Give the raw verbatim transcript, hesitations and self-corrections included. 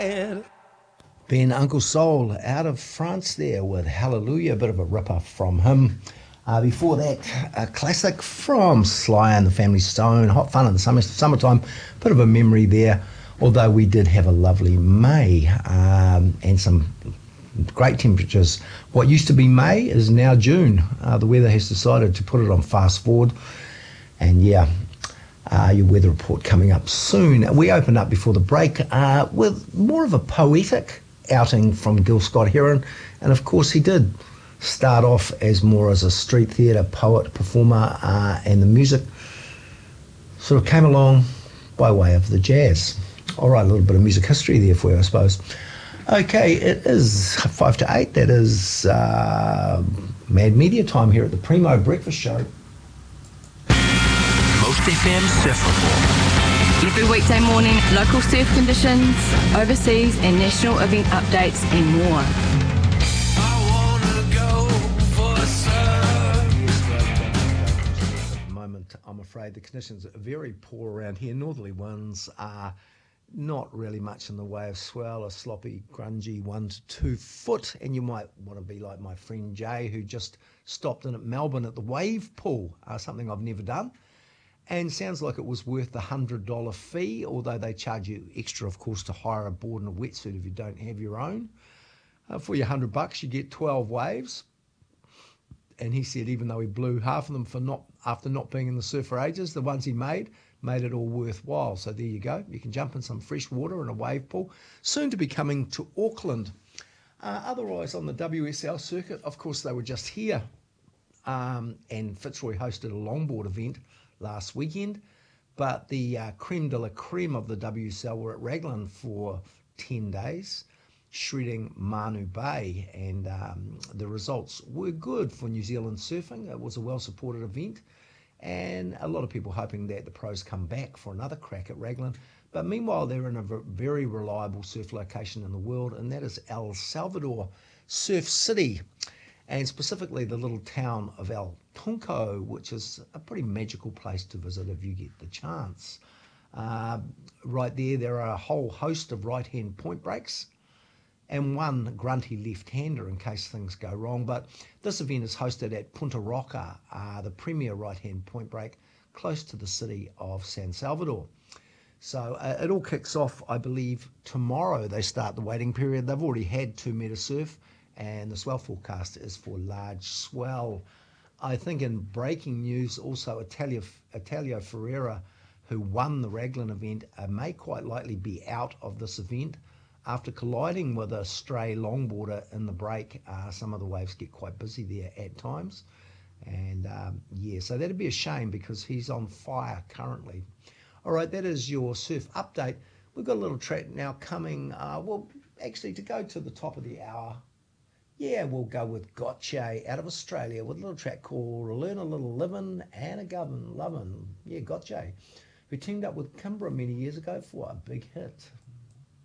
bad. Ben Uncle Soul out of France there with Hallelujah, a bit of a ripper from him. Uh, before that, a classic from Sly and the Family Stone, Hot Fun in the summer, Summertime, bit of a memory there, although we did have a lovely May um, and some great temperatures. What used to be May is now June. Uh, the weather has decided to put it on fast forward, and yeah, Uh, your weather report coming up soon. We opened up before the break uh, with more of a poetic outing from Gil Scott-Heron, and of course he did start off as more as a street theatre poet, performer, uh, and the music sort of came along by way of the jazz. All right, a little bit of music history there for you, I suppose. Okay, it is five to eight. That is uh, Mad Media time here at the Primo Breakfast Show. Most F M Surf Report. Every weekday morning, local surf conditions, overseas and national event updates and more. I wanna go for a surf. At the moment, I'm afraid the conditions are very poor around here. Northerly winds are not really much in the way of swell, a sloppy, grungy one to two foot, and you might want to be like my friend Jay, who just stopped in at Melbourne at the wave pool, uh, something I've never done. And sounds like it was worth the one hundred dollars fee, although they charge you extra, of course, to hire a board and a wetsuit if you don't have your own. Uh, for your one hundred bucks, you get twelve waves. And he said even though he blew half of them for not after not being in the surf for ages, the ones he made, made it all worthwhile. So there you go. You can jump in some fresh water in a wave pool, soon to be coming to Auckland. Uh, otherwise, on the W S L circuit, of course, they were just here. Um, and Fitzroy hosted a longboard event last weekend, but the uh, creme de la creme of the W S L were at Raglan for ten days, shredding Manu Bay, and um, the results were good for New Zealand surfing. It was a well-supported event, and a lot of people hoping that the pros come back for another crack at Raglan. But meanwhile, they're in a very reliable surf location in the world, and that is El Salvador Surf City, and specifically the little town of El Tunco, which is a pretty magical place to visit if you get the chance. Uh, right there, there are a whole host of right-hand point breaks and one grunty left-hander in case things go wrong. But this event is hosted at Punta Roca, uh, the premier right-hand point break, close to the city of San Salvador. So uh, it all kicks off, I believe, tomorrow. They start the waiting period. They've already had two metre surf, and the swell forecast is for large swell. I think in breaking news, also Italia, Italio Ferreira, who won the Raglan event, uh, may quite likely be out of this event after colliding with a stray longboarder in the break. Uh, some of the waves get quite busy there at times. And um, yeah, so that'd be a shame because he's on fire currently. All right, that is your surf update. We've got a little track now coming, uh, well, actually to go to the top of the hour. Yeah, we'll go with Gotcha out of Australia with a little track called Learn a Little Livin' and a Govern Lovin'. Yeah, Gotcha, who teamed up with Kimbra many years ago for a big hit.